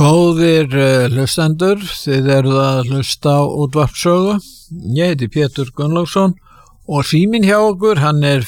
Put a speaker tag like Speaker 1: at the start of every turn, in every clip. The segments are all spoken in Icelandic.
Speaker 1: Góðir hlustendur, þið eruð að hlusta á útvarpssögu. Ég heiti Pétur Gunnlaugsson og síminn hjá okkur, hann er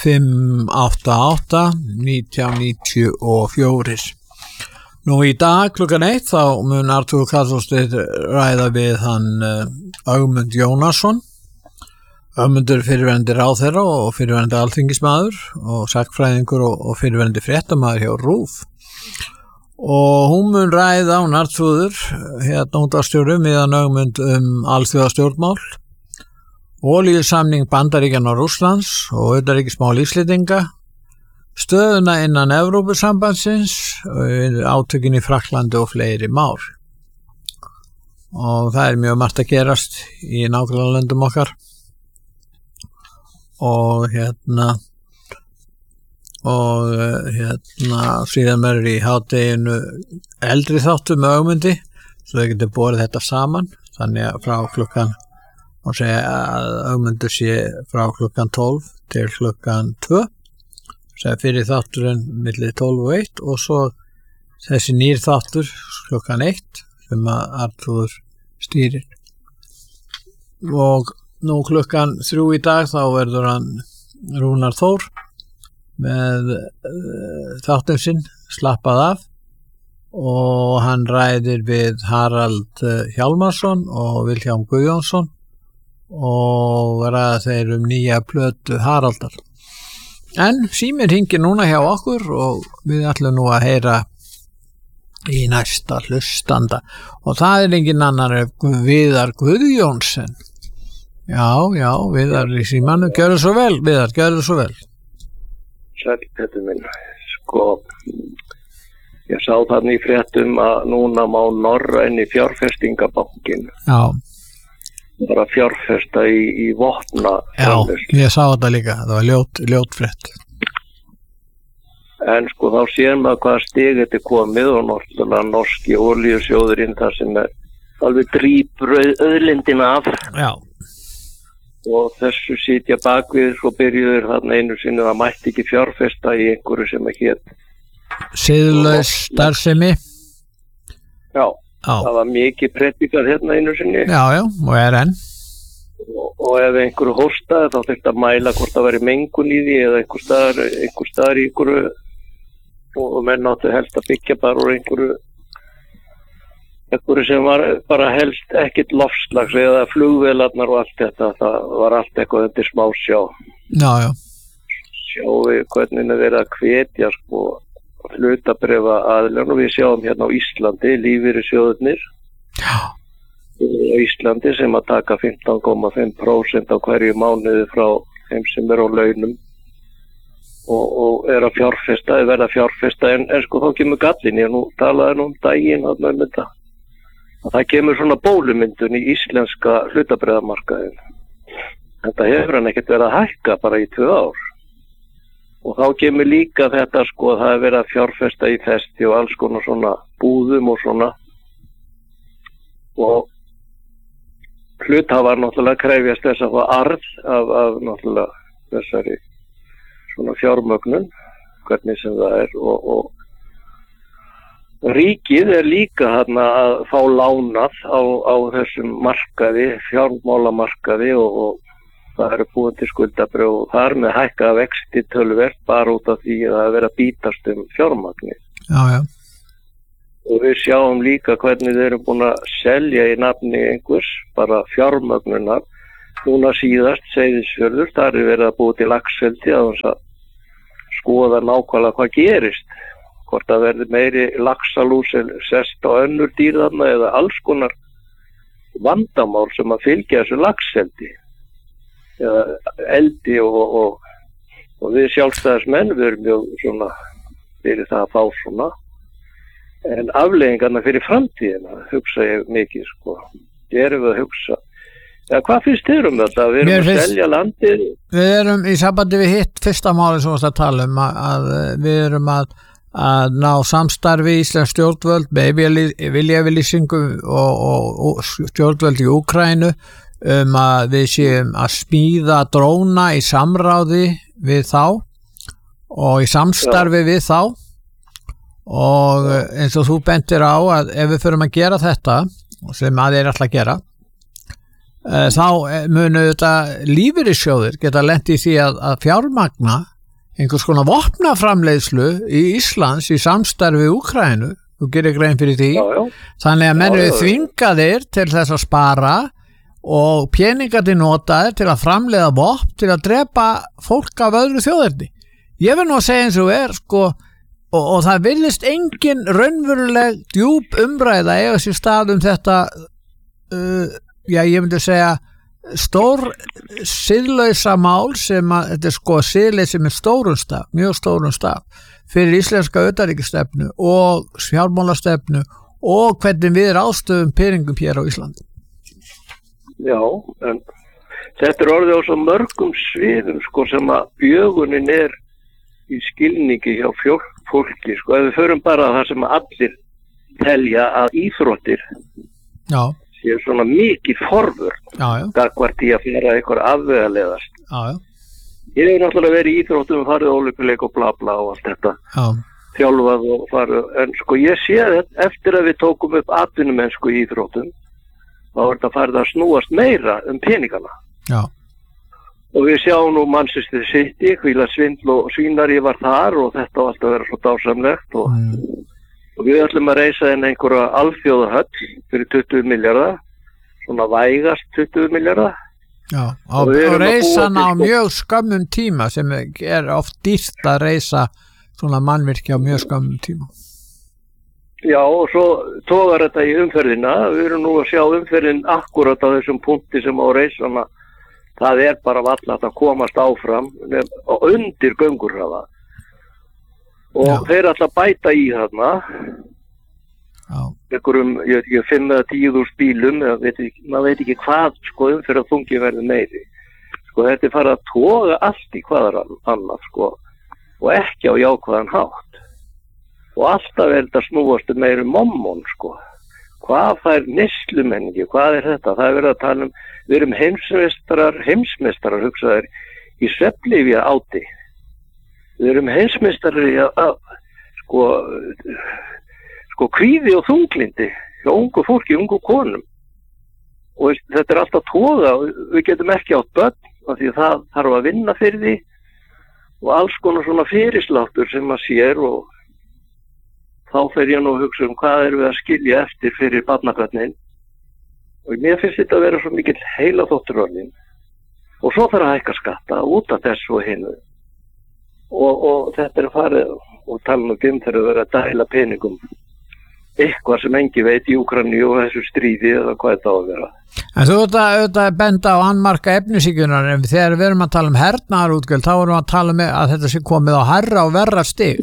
Speaker 1: 588-1994. Nú í dag klukkan 1 þá mun Artúr Karlsson ræða við hann Ögmund Jónasson. Ögmundur fyrirverandi ráðherra og fyrirverandi alþingismaður og sagnfræðingur og fyrirverandi fréttamaður hjá RÚV. Og hún mun ræða á Artúr útvarpsstjóri meðan Ögmund alþjóðastjórnmál, olíusamning Bandaríkjanna og Rússlands og utanríkismál Íslendinga, stöðuna innan Evrópusambandsins, átökin í Frakklandi og fleiri mál. Og það mjög margt að gerast í nágrannalöndum okkar. Og síðan verður í hádeginu eldri þáttur með Ögmundi, svo þau getur borið þetta saman, þannig að frá klukkan, og segja að Ögmundur sé frá klukkan 12 til klukkan 2, segja fyrir þátturinn milli 12 og 1 og svo þessi nýr þáttur klukkan 1 sem að Artúr stýrir. Og nú klukkan 3 í dag þá verður hann Rúnar Þór með þáttum sinn slappað af og hann ræðir við Harald Hjálmarsson og Vilhjálm Guðjónsson og ræða þeir nýja plötu Haraldar. En síminn hringir núna hjá okkur og við ætlum nú að heyra í næsta hlustanda og það engin annar en Viðar Guðjónsson. Já, Viðar í símanum, gjörðu svo vel, Viðar, gjörðu svo vel.
Speaker 2: Sæll, Pétur minn, ég sá þarna í fréttum að núna má norræni fjárfestingabankin bara fjárfesta í vopna.
Speaker 1: Já, ég sá þetta líka, það var ljót frétt.
Speaker 2: En þá sér maður hvaða stig þetta komið og náttúrulega norski olíusjóðurinn þar sem alveg drýpur auðlindina af. Já. Og þessu sitja bakvið svo byrjuður þarna einu sinni að mætti ekki fjárfesta í einhverju sem að hét siðlaus starfsemi. Já, það var mikið predikað hérna einu sinni. Já, og enn. Og ef einhverju hóstaði þá þurfti að mæla hvort það væri mengun í því eða einhver staðar í einhverju og menn áttu helst að byggja bara úr einhverju sem var bara helst ekkert loftslags eða flugvélarnar og allt þetta, það var allt eitthvað undir smá sjá. Já. Sjáum við hvernig það verið að hvetja hlutabréfa aðilar og við sjáum hérna á Íslandi lífeyrissjóðirnir á Íslandi sem að taka 15,5% á hverju mánuði frá þeim sem á launum og að fjárfesta, verða að fjárfesta en þá kemur gallin, ég talaði um daginn um þetta. Það kemur svona bólumyndun í íslenska hlutabréfamarkaðin. Þetta hefur hann ekkert verið að hækka bara í 2 ár. Og þá kemur líka þetta það er verið að fjárfesta í festi og alls konar svona búðum og svona. Og hluthafar náttúrulega krefjast þess að fá arð af náttúrulega þessari svona fjármögnun, hvernig sem það er og ríkið líka að fá lánað á þessum markaði, fjármálamarkaði og það búin til skuldabréf og þar með hækka vexti töluvert bara út af því að það vera að bítast fjármagni. Já. Og við sjáum líka hvernig þeir búin að selja í nafni einhvers, bara fjármögnunar. Núna síðast Seyðisfjörður, þar verið að búið til laxeldi að skoða nákvæmlega hvað gerist. Hvort það verður meiri laxalús sest á önnur dýr þarna eða alls konar vandamál sem að fylgja þessu laxeldi eða eldi og við sjálfstæðismenn við erum mjög svona fyrir það að fá svona en afleiðingarna fyrir framtíðina hugsa ég mikið erum við að hugsa hvað finnst þér þetta? Við erum að selja landið.
Speaker 1: Við erum í sambandi við hitt fyrsta máli sem við tala að við erum að ná samstarfi íslensk stjórnvöld með viljayfirlýsingu og stjórnvöld í Úkraínu að við séum að smíða dróna í samráði við þá og í samstarfi við þá og eins og þú bentir á að ef við förum að gera þetta sem að þeir alltaf gera þá munu þetta lífeyrissjóðir geta lent í því að fjármagna einhvers konar vopnaframleiðslu í Íslands í samstarfi við Úkraínu, þú gerir grein fyrir því þannig að menn eru þvingaðir til þess að spara og peningandi notaðir til að framleiða vopn til að drepa fólk af öðru þjóðerni. Ég vil nú að segja eins og sko og það virðist engin raunveruleg djúp umræða eiga sér stað þetta ég myndi segja stór siðlausa mál sem að þetta sko siðleysi með stórum staf, mjög stórum staf fyrir íslenska utanríkisstefnu og fjármálastefnu og hvernig við ráðstöfum peningum hér á Íslandi.
Speaker 2: Já, en þetta orðið á svo mörgum sviðum sko sem að bjögunin í skilningi hjá fólki sko, ef við förum bara að það sem allir telja að íþróttir séu svona mikið forvörn gagnvart í að fara eitthvað afvegaleiðast. Ég hef náttúrulega verið í íþróttum, farið ólympíuleik og bla bla og allt þetta þjálfað og farið, en sko ég sé þetta eftir að við tókum upp atvinnumennsku í íþróttum þá þetta farið að snúast meira peningana. Og við sjáum nú Manchester City, hvíla svindl og svínari var þar og þetta var alltaf að vera svo dásamlegt og við ætlum að reisa einhverja alþjóðahöll fyrir 20 milljarða, svona vægast 20 milljarða.
Speaker 1: Og reisa hana á mjög skömmum tíma sem oft dýrt að reisa svona mannvirki á mjög skömmum tíma.
Speaker 2: Já, og svo tógar þetta í umferðina, við erum nú að sjá umferðin akkurat á þessum punkti sem á reisana. Það bara varla að komast áfram og undir göngurhraða og þeir alltaf bæta í þarna einhverjum, ég veit ekki, 5 eða 10.000 bílum maður veit ekki hvað sko umferð að þungi verði meiri sko þetta farið að toga allt í hvaðar annað sko og ekki á jákvæðan hátt og alltaf þetta snúast meiri mommon sko. Hvað fær neyslumenningi, hvað þetta? Það verið að tala við erum heimsmeistarar hugsaðir í svefnlyfja áti. Við erum heimsmeistarar í að sko kvíði og þunglindi hjá ungu fólki, ungu konum. Og þetta alltaf toga, við getum ekki átt börn, af því það þarf að vinna fyrir því og alls konar svona fyrirsláttur sem maður sér og þá fer ég nú að hugsa hvað við að skilja eftir fyrir barnabörnin og mér finnst þetta að vera svo mikill heilaþótturorðin og svo þarf að hækka skatta út af þessu og hinu og þetta farið og tala nú þegar að vera að dæla peningum eitthvað sem engi veit í Úkraínu og þessu stríði eða hvað þetta á að vera.
Speaker 1: En þú auðvitað benda á annmarka efnisíkjunar en þegar við erum að tala hernaðarútgjöld þá erum við að tala að þetta sé komið á hærra og verra stig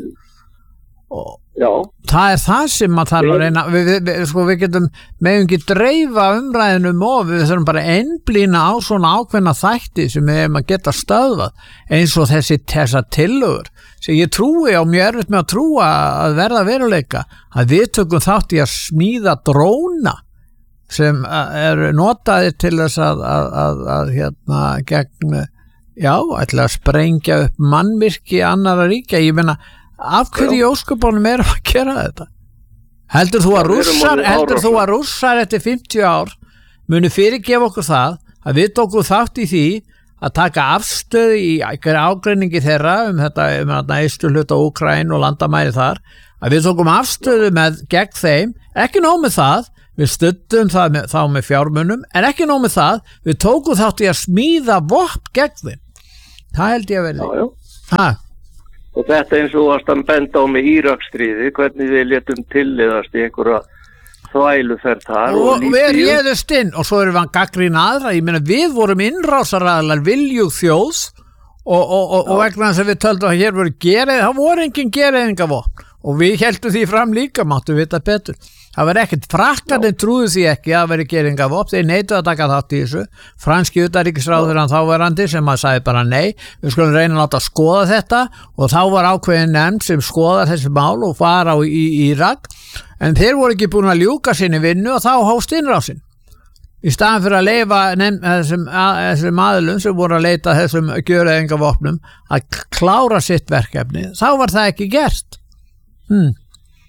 Speaker 1: og það það sem að þarf að reyna við getum megum ekki dreifa umræðinum og við þurfum bara einblína á svona ákveðna þætti sem við hefum að geta stöðvað eins og þessar tillögur sem ég trúi á mjög erfitt með að trúa að verða veruleika að við tökum þátt í að smíða dróna sem eru notaðir til þess að gegn ætla að sprengja upp mannvirki annarra ríkja, ég meina af hverju í ósköpunum erum að gera þetta? Heldur þú að Rússar eftir 50 ár muni fyrirgefa okkur það að við tókum þátt í því að taka afstöðu í ágreiningi þeirra þetta eysturhluta Úkraínu og landamæri þar að við tókum afstöðu gegn þeim, ekki nóg með það við studdum þá með fjármunum en ekki nóg með það, við tókum þátt í að smíða vopn gegn þeim. Það held ég að verði.
Speaker 2: Og þetta eins og varst að benda á með Íraksstríði, hvernig við létum tilliðast í einhverja þvæluferð þar.
Speaker 1: Og við réðust inn og svo erum við að gagnrýna aðra, ég meina við vorum innrásaraðlar viljug þjóðs og vegna þess að við töldum að hér voru gerið, það voru engin gereyðingavopn og við heldum því fram líka, máttu vita betur. Það var ekkert, Frakkarnir trúðu því ekki að það veri gereyðingavopn, þeir neituðu að taka þátt í þessu. Franski utanríkisráðherrann þáverandi sem að sagði bara nei, við skulum reyna að láta skoða þetta og þá var ákveðin nefnd sem skoðar þessi mál og fara í Írak, en þeir voru ekki búin að ljúka sinni vinnu og þá hófst innrásin. Í staðan fyrir að leyfa þessum aðilum sem voru að leita þessum gereyðingavopnum að klára sitt verkefni, þá var það ekki gert.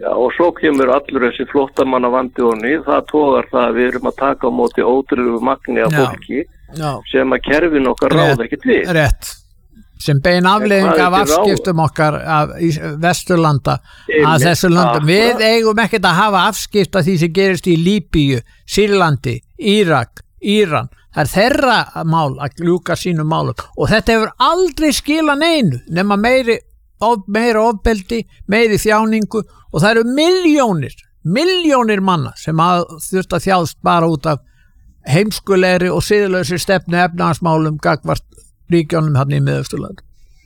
Speaker 2: Já, og svo kemur allur þessi flóttamannavandi honni, það togar það að við erum að taka á móti ótrúlegu magni af fólki sem að kerfin okkar ráða ekki til.
Speaker 1: Rétt, sem bein afleiðing af afskiptum okkar af Vesturlanda að þessu landum. Við eigum ekkert að hafa afskipt af því sem gerist í Líbíu, Sýrlandi, Írak, Íran. Það þeirra mál að ljúka sínum málum og þetta hefur aldrei skila neinu nema meira ofbeldi, meiri þjáningu og það eru milljónir manna sem þurft að þjást bara út af heimskulegri og siðlausri stefnu efnahagsmálum gagnvart ríkjónum hann í Miðausturlandi.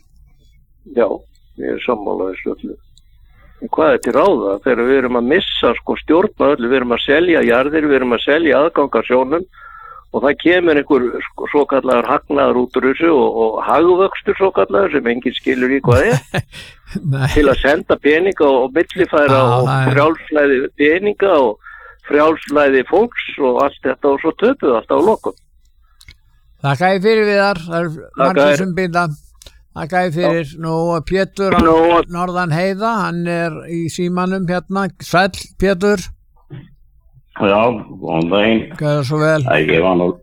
Speaker 2: Já, ég sammála þessu öllu. En hvað er til ráða þegar við erum að missa stjórna öllu, við erum að selja jarðir, við erum að selja aðgangarsjónum og það kemur einhver svokallaður hagnaður út úr þessu og hagvöxtur svokallaður sem enginn skilur í hvað til að senda peninga og millifæra og frjálslæði peninga og frjálslæði fólks og allt þetta og svo töpuð alltaf á lokum.
Speaker 1: Þakka ég fyrir Viðar, það er margir sem býta. Þakka ég fyrir. Nú Pétur Norðan Heiða, hann er í símanum hérna. Sæll Pétur.
Speaker 3: Já, góðan daginn.
Speaker 1: Gjörðu svo vel.
Speaker 3: Ég var nú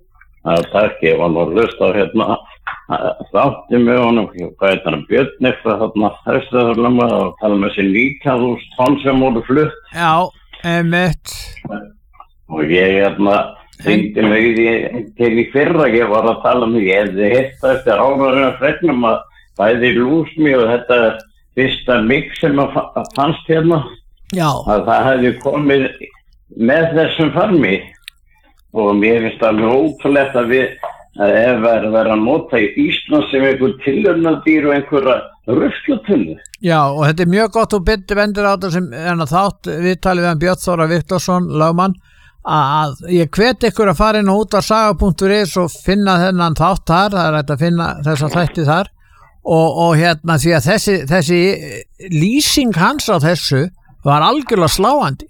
Speaker 3: að hlusta hérna þátti með honum, hvað er það, Björn eitthvað þarna Hestafjörðum og tala með sér 19.000 tonn sem voru flutt.
Speaker 1: Já, einmitt.
Speaker 3: Og ég hringdi mig til í fyrra, ég var að tala um, ég hefði hitt eftir áraðurinn fregnum að bæði lúsmi og þetta fyrsta mix sem fannst hérna, að það hefði komið með þessum farmi og mér finnst alveg ótrúlegt að ef verið að nota í Ísland sem einhver tilraunadýr og einhverja ruslatunnu.
Speaker 1: Já, og þetta er mjög gott og bendir á þetta sem þátt viðtalið við Björn Þóra Viktorsson, lögmann, að ég hvet ykkur að fara inn á útvarpssaga.is og finna þennan þátt þar, það er hægt að finna þessa þætti þar og hérna því að þessi lýsing hans á þessu var algjörlega sláandi.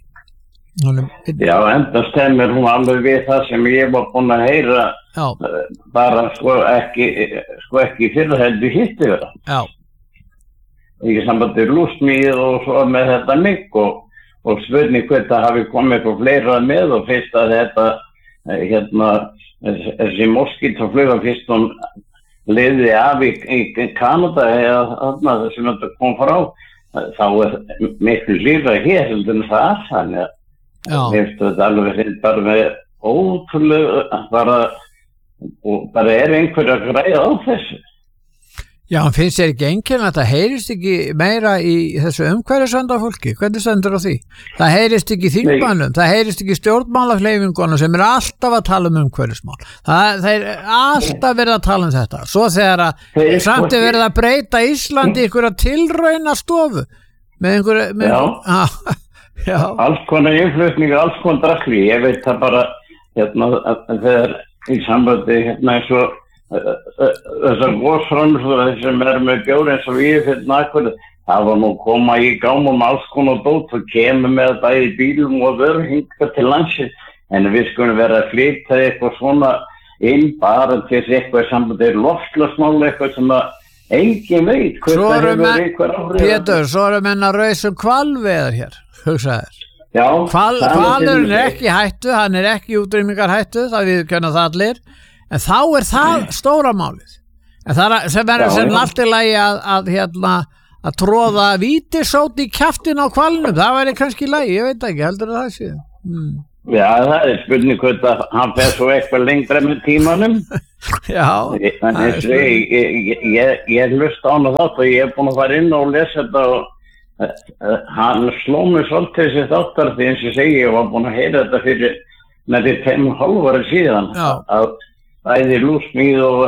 Speaker 3: Já, enda stemmir hún alveg við það sem ég var búin að heyra bara ekki fyrir heldur hitti vera.
Speaker 1: Já.
Speaker 3: Í sambandi lúsmíð og svo með þetta mygg og spurning hvert að hafi komið på fleira með og fyrst að þetta þessi moskítafluga fyrst hún liði af í Kanada eða þarna sem þetta kom frá þá er miklu lífra hér heldur en það þannig að mér finnst þetta alveg bara með ótrúlega bara er einhver að græða á þessu.
Speaker 1: Já, hann finnst þér ekki einkennilegt að það heyrist ekki meira í þessu umhverfisvernda fólki, hvernig stendur á því? Það heyrist ekki í þingmönnum, það heyrist ekki í stjórnmálafleifingunum sem er alltaf að tala um umhverfismál. Það er alltaf verið að tala um þetta. Svo þegar að samt er verið að breyta Íslandi einhverja tilrauna stofu með einhverja Já.
Speaker 3: Alls konar innflutning, alls konar drasli, ég veit það bara þegar í sambandi eins og þessar góðsframleiðslur sem með bjór eins og við fyrir nakkur, það var nú koma í gámum alls konar dót og kemur með bæði bílum og vörur hingað til landsins, en við skulum vera að flytja eitthvað svona inn bara til eitthvað sambandi loftslagsmál eitthvað sem að engin veit
Speaker 1: Svo erum menn að rausum hvalveiðar hér, hugsaðir.
Speaker 3: Já.
Speaker 1: Hvalurinn er ekki hættu, hann er ekki útrýmingar hættu, það viðurkenna það allir, en þá er það stóra málið. En það sem verður sem allt í lagi að tróða vítisót í kjaftin á hvalnum, það væri kannski í lagi, ég veit ekki, heldur það sé.
Speaker 3: Já, það er spurning hvort að hann fer svo eitthvað lengra með tímanum.
Speaker 1: Já.
Speaker 3: Þannig ég hlusta á hana þátt og ég er búin að fara inn og lesa þetta og hann sló mig svolítið þessi þáttar því eins og segi ég var búin að heyra þetta fyrir með því 5,5 ára síðan að bæði lúsmíð og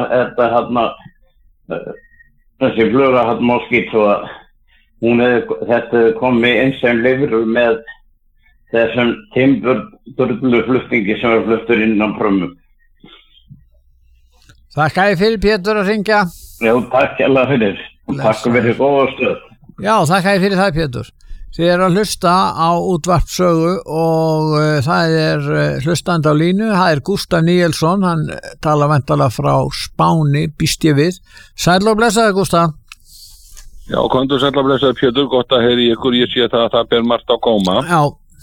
Speaker 3: þessi fluga moskít og að þetta komið inn sem lifur með þessum timburburlu flutningi sem er fluttur inn á prömmum.
Speaker 1: Takk að ég fyrir Pétur að ringja.
Speaker 3: Já, takk alveg fyrir. Takk fyrir góða stöð.
Speaker 1: Já, takk að ég fyrir það Pétur. Þið eru að hlusta á útvarpssögu og það er hlustandi á línu. Það er Gústaf Níelsson, hann talar væntanlega frá Spáni, býst ég við. Sæll og blessaði Gústaf.
Speaker 4: Já, komdu sæll að blessa Pétur, gott að heyri ykkur, ég sé það ber margt á góma.
Speaker 1: Já.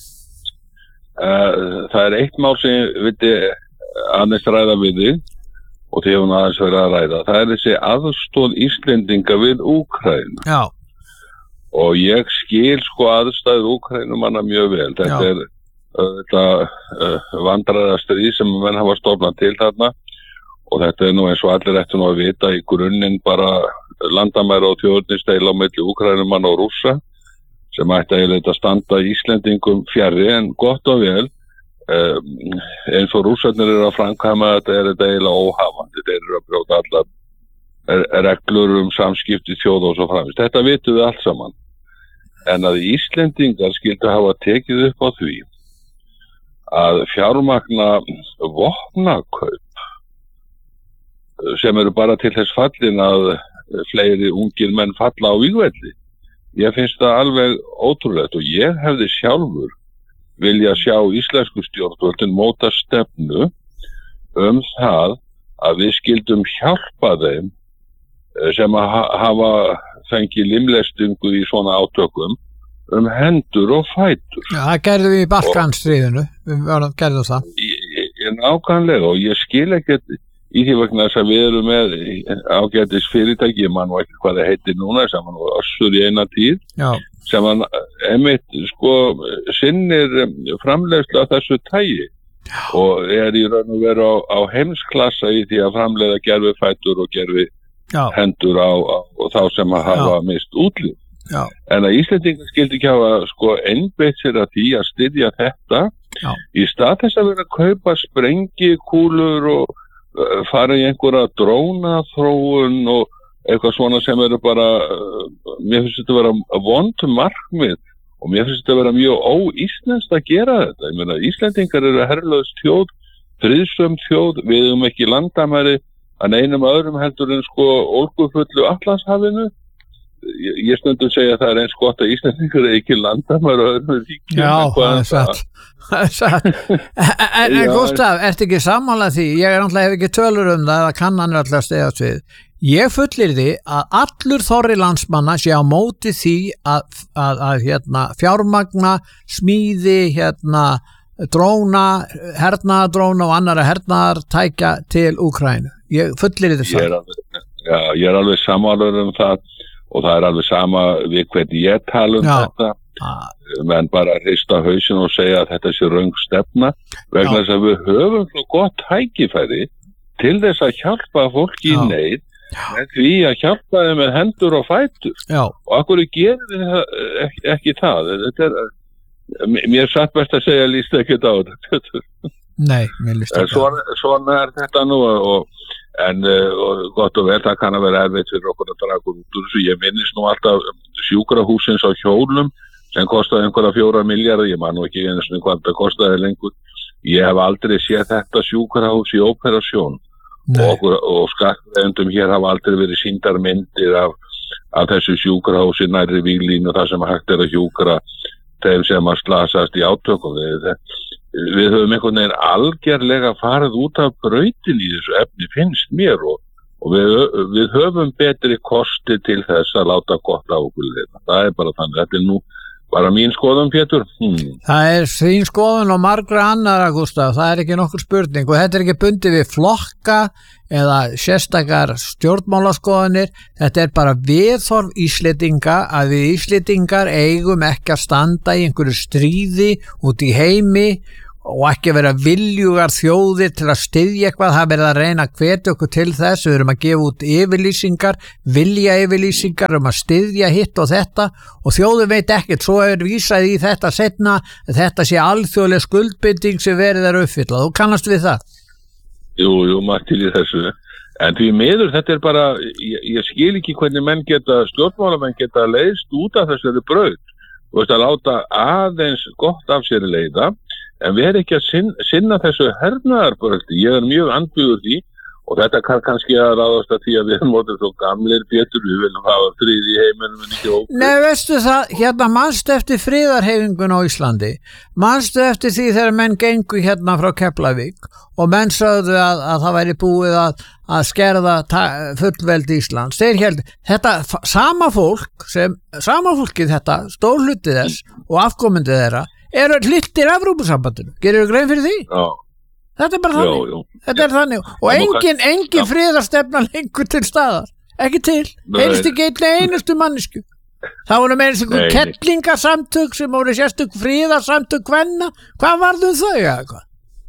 Speaker 4: Það eitt mál sem ég vildi aðeins ræða við þig og því hún aðeins verið að ræða. Það þessi aðstoð Íslendinga við Úkraínu.
Speaker 1: Já.
Speaker 4: Og ég skil sko aðstæðu Úkraínumanna mjög vel. Þetta vandræðastríð sem menn hafa stofnað til þarna og þetta nú eins og allir ættu nú að vita í grunninn bara landamæra og þjóðernisdeila á milli Úkraínumanna og Rússa sem ætti að standa Íslendingum fjarri en gott og vel eins og Rússarnir eru að framkvæma þetta þetta eiginlega óhafandi, þeir eru að brjóta allar reglur samskipti þjóða og svo framvegis. Þetta vitum við allt saman. En að Íslendingar skyldu hafa tekið upp á því að fjármagna vopnakaup sem eru bara til þess fallin að fleiri ungir menn falla á vígvelli. Ég finnst það alveg ótrúlegt og ég hefði sjálfur vilja sjá íslensku stjórnvöldin móta stefnu það að við skildum hjálpa þeim sem að hafa fengið limlestingu í svona átökum hendur og fætur.
Speaker 1: Já, það gerðum við í Balkanstríðinu, við gerðum það.
Speaker 4: Nákvæmlega og ég skil ekkert í því vegna þess að við erum með ágætis fyrirtæki, mann og ekki hvað það heitir núna, sem hann var Össur í eina tíð,
Speaker 1: Já.
Speaker 4: Sem hann einmitt sinnir framleiðslu af þessu tagi og í raun og veru á heimsklassa í því að framleiða gervifætur og gervihendur á þá sem að hafa mist útlið.
Speaker 1: Já.
Speaker 4: En að Íslendingar skyldi ekki hafa einbeitt sér að því að styðja þetta í stað þess að vera að kaupa sprengikúlur og fara í einhverja drónaþróun og eitthvað svona sem eru bara mér finnst þetta að vera vond markmið og mér finnst þetta að vera mjög óíslenskt að gera þetta. Ég meina, Íslendingar eru herlaus þjóð, friðsöm þjóð, við höfum ekki landamæri að neinum öðrum heldur en ólgufullu Atlantshafinu. Ég stundum segja að það eins gott að Íslendingar er ekki landamæri öðrum ríkjum.
Speaker 1: Já, það er satt. En Gústaf, ertu ekki sammála því? Ég náttúrulega hef ekki tölur það kannanir alltaf stegast við. Ég fullyri að allur þorri landsmanna sé á móti því að fjármagna, smíði, dróna, hernaðardróna og annara hernaðartækja til Úkraínu. Ég fullyri það.
Speaker 4: Ég er alveg sammála það og það er alveg sama við hvernig ég tala þetta. Menn bara hrista hausinn og segja að þetta sé röng stefna vegna þess að við höfum svo gott tækifæri til þess að hjálpa fólki í neyð með því að hjálpa þeim með hendur og fætur. Og af hverju gerir þið ekki það? Mér er satt best að segja líst ekkert á þetta.
Speaker 1: Nei, mér líst ekki á þetta.
Speaker 4: Svona er þetta nú en gott og vel, það kann að vera erfitt fyrir okkur að draga út úr þessu. Ég minnist nú alltaf sjúkrahúsins á Hjólum sem kostaði einhverja 4 milljarða, ég man nú ekki einu sinni hvað það kostaði lengur. Ég hef aldrei séð þetta sjúkrahús í óperasjón og skattgreiðendum hér hafa aldrei verið sýndar myndir af þessu sjúkrahúsi nærri víglínu þar sem hægt er að hjúkra þeim sem að slasast í átökum. Við höfum einhvern veginn algerlega farið út af brautin í þessu efni finnst mér og við höfum betri kosti til þess að láta gott á okkur leita. Það er bara þannig, þetta er nú bara mín skoðun, Pétur.
Speaker 1: Það er þín skoðun og margra annara, Gústaf, það er ekki nokkur spurning og þetta er ekki bundið við flokka eða sérstakar stjórnmálaskoðanir, þetta er bara viðhorf Íslendinga að við Íslendingar eigum ekki að standa í einhverju stríði út í heimi og ekki vera viljugar þjóðir til að styðja eitthvað, það verður að reyna að hvetja okkur til þess, við erum að gefa út yfirlýsingar, vilja yfirlýsingar að styðja hitt og þetta og þjóður veit ekkert, svo er vísað í þetta setna, þetta sé alþjóðleg skuldbinding sem verið er uppfyllað, þú kannast við það?
Speaker 4: Jú, maður til í þessu, en því miður þetta er bara, ég skil ekki hvernig stjórnmálamenn geta leiðst út af þessari braut, þú veist að láta aðeins gott af sér leiða, en við erum ekki að sinna þessu hernaðarbröldi. Ég er mjög andvígur því Og þetta kann kannski að ráðast að því að við erum orðið svo gamlir Pétur, við viljum hafa frið í heiminum en ekki ófrið.
Speaker 1: Nei, veistu það, hérna manstu eftir friðarhefingun á Íslandi, manstu eftir því þegar menn gengu hérna frá Keflavík og menn sögðu að það væri búið að skerða fullveldi Íslands. Þeir héldu, þetta sama fólkið þetta, stór hluti þess og afkomandi þeirra, eru hlyttir Evrópusambandinu. Gerirðu grein fyrir því?
Speaker 4: Já.
Speaker 1: Þetta er bara þannig.
Speaker 4: Jú.
Speaker 1: Þetta er þannig. Og engin friðarstefna lengur til staðar. Ekki til. Heyrst ekki einustu mannesku. Það voru með einhverjum kettlingasamtök sem voru sérstök friðarsamtök kvenna. Hvað varðu þau eitthvað?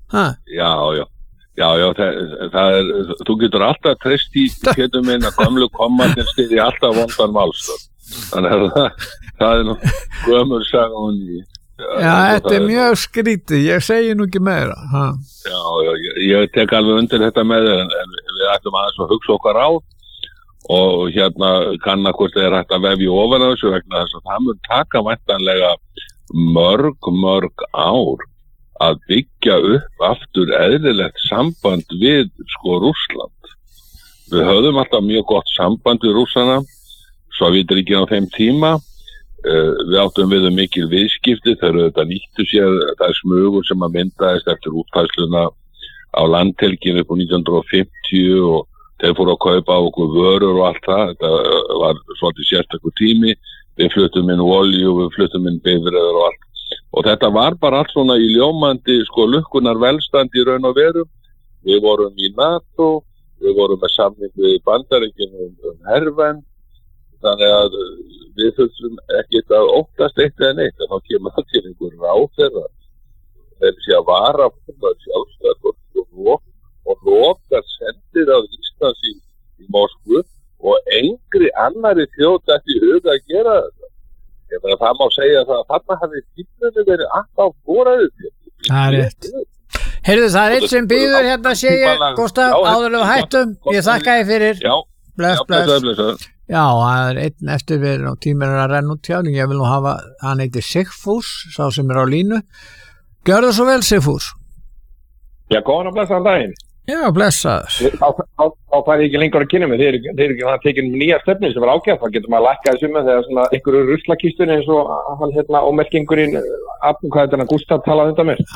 Speaker 4: Já, það er, þú getur alltaf treyst í Pétur minn að gömlu komandinn stiði alltaf vondan málstofn. Þannig að það er nú gömul saga hún í.
Speaker 1: Já, þetta er mjög skrítið, ég segi nú ekki meira.
Speaker 4: Já, ég tek alveg undir þetta með þér en við ætlum aðeins að hugsa okkar á og hérna kanna hvort þeir hægt að vefja ofan á þessu vegna þess að það mun taka væntanlega mörg ár að byggja upp aftur eðlilegt samband við Rússland. Við höfðum alltaf mjög gott samband við Rússana, Sovétríkin á þeim tíma. Við áttum við mikil viðskipti þegar þetta nýttu sér það smugur sem að myndaðist eftir útfærsluna á landhelginu upp á 1950 og þeir fóru að kaupa á okkur vörur og allt það. Þetta var svolítið sérstakur tími. Við fluttum inn olíu, við fluttum inn bifreiðar og allt. Og þetta var bara allt svona í ljómandi lukkunar velstandi í raun og veru. Við vorum í NATO, við vorum með samning við Bandaríkjunum hervernd. Þannig að við þurfum ekkert að óttast eitt eða neitt, en þá kemur það til einhver ráðherra þeir sé að vara sjálfstætt og lokar sendir af Íslands í Moskvu og engri annari þjóð ætti í huga að gera þetta. Þannig að það má segja að þarna hafi tímunni verið alltaf boraðið til.
Speaker 1: Það er rétt. Heyrðu, það er eitt sem býður hérna sé ég, Gústaf, áður við hættum. Ég þakka þér fyrir.
Speaker 4: Já,
Speaker 1: bless. Já, það er einn eftir við og tíminn að renna út hjá, ég vil nú hafa, hann heitir Sigfús, sá sem á línu. Gjörðu svo vel, Sigfús.
Speaker 5: Já, góðan og blessaðan daginn.
Speaker 1: Já, blessaður.
Speaker 5: Þá fær ég ekki lengur að kynna mig, þeir eru ekki að tekja nýja stefni sem var ágætt, þá getur maður að lækka þessu með þegar svona einhverju ruslakistunni eins og hann ómerkingurinn, hvað er þetta, Gústaf talaði þetta með?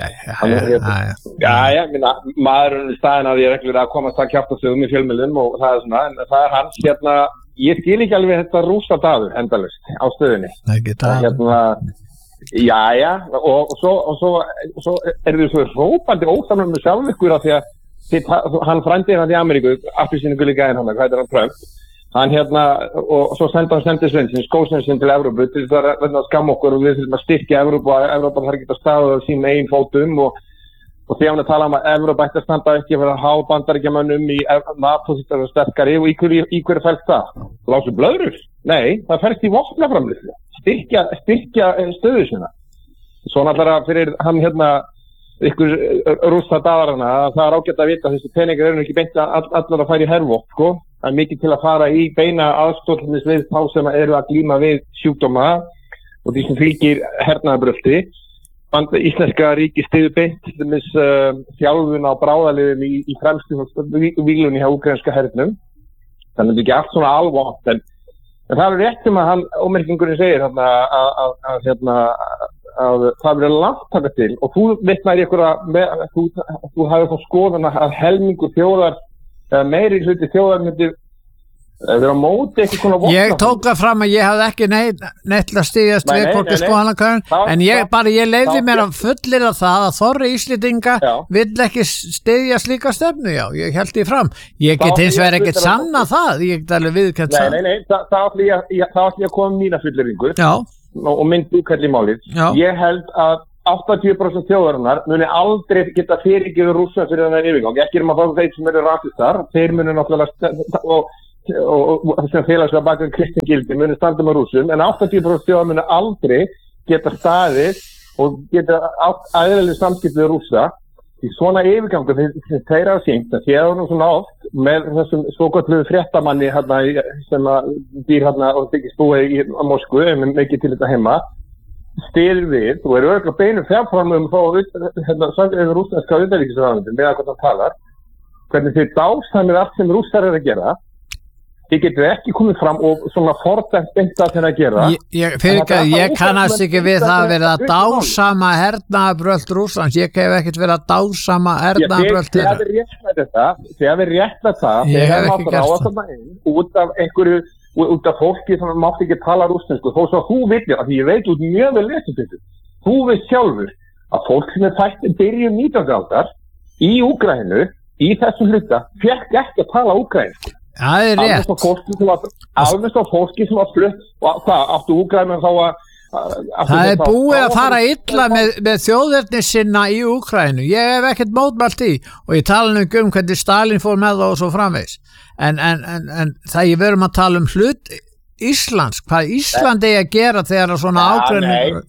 Speaker 5: Já, minna, maðurinn í staðin að ég reglulega að komast að kjafta sig í fjölmiðlum og það er svona, en það er hans, ég skil ekki alveg þetta rústadagur endalaust á stöðunni. Og svo er þau svo hrópandi ósamlega með sjálf ykkur af því að hann frændið hann í Ameríku, appelsínu gulli gæðin hann, hvað er hann Trump, hann og svo sendi Sveinsson, skósnensinn til Evrópu til að skamma okkur og við þurfum að styrkja Evrópu og Evrópa þarf ekki að staða á sín eigin fótum og því hann að tala að Evrópa ætti að standa ekki að vera há bandaríkjamönnum í NATO og sterkari og í hverju fælst það? Lásu blöðrur? Nei, það fælst í vopnaframleiðslu, styrkja stöðu sinna. Svo náttúrulega fyrir hann ykkur rústa dagarana að það er ágætt að vita að þessi peningar eru ekki beint allar að fara í hervopn, sko. Það er mikið til að fara í beina aðstoð við þá sem eru að glíma við sjúkdóma og því sem fylgir hernaðarbrölti. Íslenska ríki styður beint þjálfun á bráðaliðum í fremstu víglunni hjá úkraínska hernum. Þannig að þetta er ekki allt svona alvont en það er rétt sem að hann ómerkingurinn segir að það verður langt taka til og þú vitnar í þú hafði þá skoðan að helmingur þjóðar eða meiri hluti þjóðar myndi vera á móti eitthvað svona vopna. Ég tók það fram að ég hafði ekki neitt að styðjast við hvort skoðanakönnun en ég leyfði mér að fullyrða það að þorri Íslendinga vill ekki styðja slíka stefnu, ég held því fram. Ég get hins vegar ekkert sanna það, ég get alveg viðurkennt það. Nei, það átti ég að koma mína fullyrðingu. Já. Og mynd útkall í málið. Ég held að 80% þjóðarinnar muni aldrei geta fyrirgefið Rússa fyrir þennan yfirgang. Ekki að það þeir sem eru rasistar, þeir muni náttúrulega og sem félagslega bakgrunn kristin gildi muni standa með Rússum, en 80% þjóðar muni aldrei geta staðið og geta aðeinslega samskipti við Rússa. Í svona yfirgangu þeir hafa sýnt að séu nú svona oft með þessum svokölluðu fréttamanni sem býr og þykist búið í Moskvu mikið til þetta heima styður við og eru örugglega beinum fjárframlögum frá rússneska utanríkisráðuneytinu með hvað hann talar hvernig þið dásamið allt sem Rússar að gera. Þið getur ekki komið fram og svona fordæmt eitthvað þegar að gera.
Speaker 1: Ég kannast ekki við það að vera að dásama hernaðarbrölt Rússlands. Ég hef ekkert verið að dásama hernaðarbrölt þeirra.
Speaker 5: Þið hafið rétt með það.
Speaker 1: Ég hef ekki gert það.
Speaker 5: Út af fólki sem mátti ekki tala rússnesku. Þó svo þú veitir, af því ég veit út mjög vel lesum þetta. Þú veist sjálfur að fólk sem fætt byrjun 19. aldar í Úkraínu, í þessum hluta, fékk ekki að tala úkraínsku.
Speaker 1: Það er rétt.
Speaker 5: Alveg svo fólki sem var flutt og hvað, áttu Úkraínu þá að
Speaker 1: það er búið að fara illa með þjóðerni sinna í Úkraínu. Ég hef ekkert mótmælt í og ég tala nú ekki hvernig Stalin fór með það og svo framvegis. En það ég verum að tala hlut Íslands, hvað Ísland eigi að gera þegar svona ágreiningur.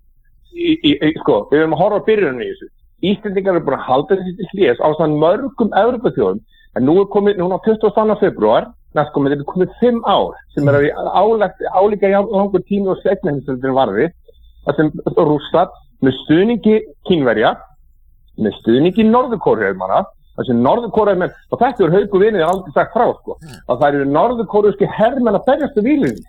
Speaker 5: Sko, við erum að horfa á byrjunni í þessu. Íslendingar eru búin að halda þessi til hlés á svona mörgum Evrópuþjóðum. En nú komið, núna á 22. febrúar, næstkomið, þetta komið 5 ár sem álíka langur tími og seinniheimsstyrjöldin varði, þar sem Rússar með stuðningi Kínverja, með stuðningi Norður-Kóreumanna, þar sem Norður-Kóreumenn, og þetta er Haukur vinið aldrei sagt frá, sko, að það eru Norður-Kóreuski hermenn að berjast við vílinni.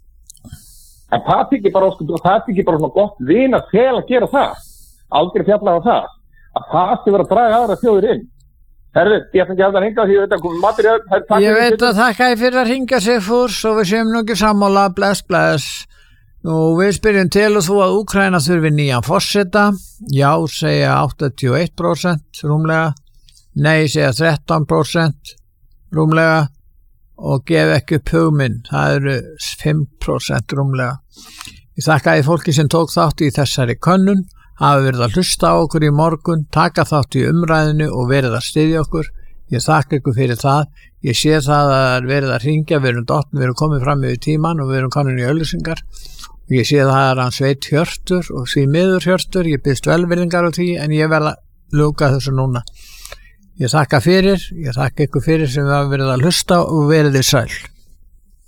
Speaker 5: En það þykir bara svona gott vin að fel að gera það, aldrei fjalla á það, að það sé vera að draga aðra þjóðir inn. Herðu, ég ætla ekki að hringja því ég veit að komið matur
Speaker 1: ég veit að þakka ég fyrir að hringja Sigfús og við séum nú ekki sammála, bless. Nú við spyrjum til og þú að Úkraína þurfi nýjan forseta. Já segja 81% rúmlega, nei segja 13% rúmlega og gef ekki upp hugminn, það eru 5% rúmlega. Ég þakka ég fólki sem tók þátt í þessari könnun, hafa verið að hlusta á okkur í morgun, taka þátt í umræðinu og verið að styðja okkur. Ég þakka ykkur fyrir það. Ég sé það að verið að hringja, við erum komið fram yfir tíman og við erum komin í auglýsingar. Ég sé það að hann Sveit Hjörtur og því miður Hjörtur, ég biðst velvirðingar á því en ég verð að ljúka þessu núna. Ég þakka ykkur fyrir sem hafa verið að hlusta og verið þið sæl.